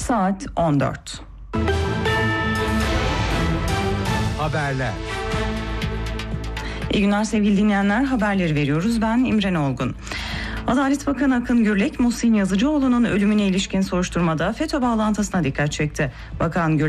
Saat 14. Haberler. İyi günler sevgili dinleyenler, haberleri veriyoruz. Ben İmren Olgun. Adalet Bakanı Akın Gürlek, Muhsin Yazıcıoğlu'nun ölümüne ilişkin soruşturmada FETÖ bağlantısına dikkat çekti. Bakan Gürlek,